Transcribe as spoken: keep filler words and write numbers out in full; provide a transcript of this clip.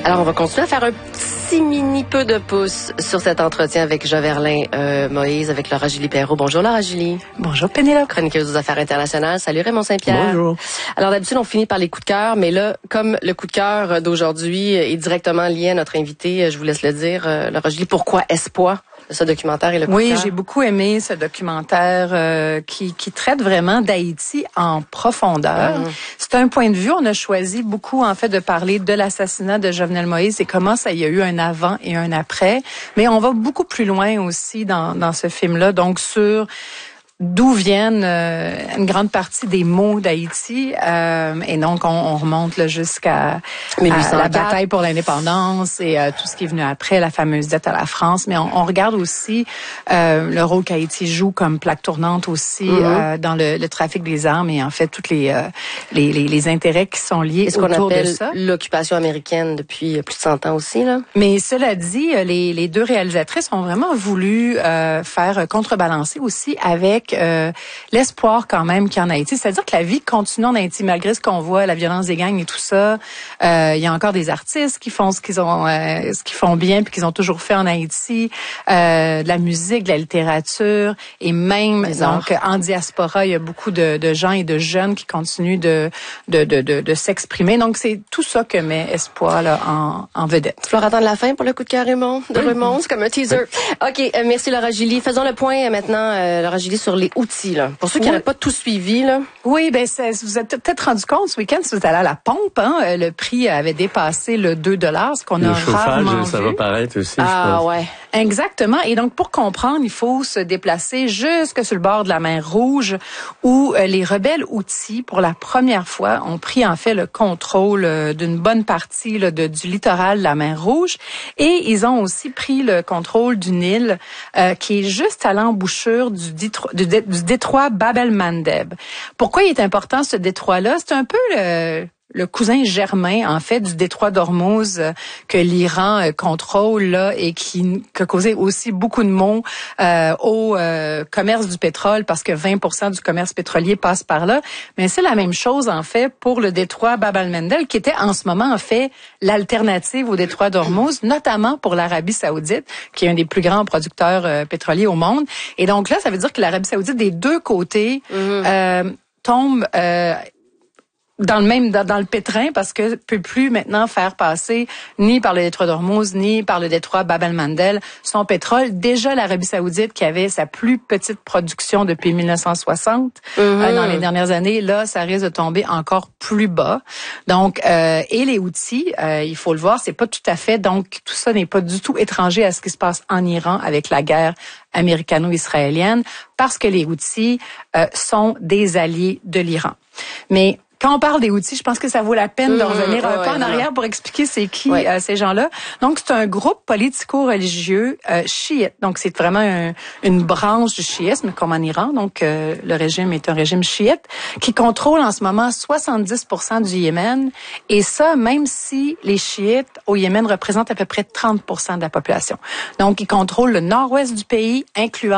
Alors, on va continuer à faire un petit mini peu de pouce sur cet entretien avec Joverlin euh, Moïse, avec Laura Julie Perrault. Bonjour Laura Julie. Bonjour Pénélope. Chroniqueuse aux affaires internationales. Salut Raymond Saint-Pierre. Bonjour. Alors d'habitude, on finit par les coups de cœur, mais là, comme le coup de cœur d'aujourd'hui est directement lié à notre invité, je vous laisse le dire, euh, Laura Julie, pourquoi Espoir? Ce documentaire et le coup Oui, de cœur. j'ai beaucoup aimé ce documentaire euh, qui, qui traite vraiment d'Haïti en profondeur. Mmh. C'est un point de vue. On a choisi beaucoup, en fait, de parler de l'assassinat de Jovenel Moïse et comment ça y a eu un avant et un après. Mais on va beaucoup plus loin aussi dans, dans ce film-là, donc sur d'où viennent euh, une grande partie des mots d'Haïti. Euh, et donc, on, on remonte là, jusqu'à à la bataille pour l'indépendance et euh, tout ce qui est venu après, la fameuse dette à la France. Mais on, on regarde aussi euh, le rôle qu'Haïti joue comme plaque tournante aussi mm-hmm. euh, dans le, le trafic des armes et en fait, toutes les, euh, les, les, les intérêts qui sont liés ce autour qu'on appelle de ça. L'occupation américaine depuis plus de cent ans aussi. Là. Mais cela dit, les, les deux réalisatrices ont vraiment voulu euh, faire contrebalancer aussi avec Euh, l'espoir quand même qu'il y a en Haïti. C'est-à-dire que la vie continue en Haïti, malgré ce qu'on voit, la violence des gangs et tout ça. Euh, il y a encore des artistes qui font ce qu'ils ont, euh, ce qu'ils font bien puis qu'ils ont toujours fait en Haïti. Euh, de la musique, de la littérature et même, les donc, arts. En diaspora, il y a beaucoup de, de gens et de jeunes qui continuent de, de, de, de, de s'exprimer. Donc, c'est tout ça que met Espoir là, en, en vedette. Tu vas attendre la fin pour le coup de cœur, Raymond, de Raymond, c'est comme un teaser. OK, euh, merci Laura Julie. Faisons le point euh, maintenant, euh, Laura Julie, sur les outils. Là. Pour ceux qui n'auraient oui. pas tout suivi, là. Oui, ben vous êtes peut-être rendu compte ce week-end, si vous êtes allé à la pompe, hein, le prix avait dépassé le deux dollars, ce qu'on le a rarement chauffage, ça vu. va paraître aussi, ah, je pense. Ouais. Exactement. Et donc, pour comprendre, il faut se déplacer jusque sur le bord de la mer Rouge, où euh, les rebelles Houthis, pour la première fois, ont pris en fait le contrôle euh, d'une bonne partie là, de, du littoral de la mer Rouge. Et ils ont aussi pris le contrôle d'une île euh, qui est juste à l'embouchure du, ditro- du, dé- du détroit Bab el-Mandeb. Pourquoi il est important ce détroit-là? C'est un peu le... le cousin germain, en fait, du détroit d'Ormuz euh, que l'Iran euh, contrôle là et qui, qui a causé aussi beaucoup de maux euh, au euh, commerce du pétrole parce que vingt pour cent du commerce pétrolier passe par là. Mais c'est la même chose, en fait, pour le détroit Bab el-Mandeb qui était en ce moment, en fait, l'alternative au détroit d'Ormuz, notamment pour l'Arabie saoudite, qui est un des plus grands producteurs euh, pétroliers au monde. Et donc là, ça veut dire que l'Arabie saoudite, des deux côtés, mm-hmm. euh, tombe... Euh, dans le même dans, dans le pétrin parce que peut plus maintenant faire passer ni par le détroit d'Ormuz ni par le détroit Bab el-Mandeb son pétrole. Déjà l'Arabie saoudite qui avait sa plus petite production depuis mille neuf cent soixante mm-hmm. euh, dans les dernières années, là ça risque de tomber encore plus bas. Donc euh, et les Houthis, euh, il faut le voir, c'est pas tout à fait donc tout ça n'est pas du tout étranger à ce qui se passe en Iran avec la guerre américano-israélienne parce que les Houthis euh, sont des alliés de l'Iran. Mais quand on parle des Houthis, je pense que ça vaut la peine mmh, de revenir un ouais, peu en arrière pour expliquer c'est qui ouais. euh, ces gens-là. Donc, c'est un groupe politico-religieux euh, chiite. Donc, c'est vraiment un, une branche du chiisme, comme en Iran. Donc, euh, le régime est un régime chiite qui contrôle en ce moment soixante-dix pour cent du Yémen. Et ça, même si les chiites au Yémen représentent à peu près trente pour cent de la population. Donc, ils contrôlent le nord-ouest du pays, incluant